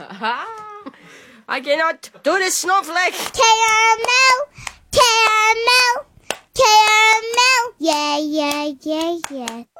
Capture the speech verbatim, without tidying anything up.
I cannot do this snowflake. Caramel, caramel, caramel. Yeah, yeah, yeah, yeah.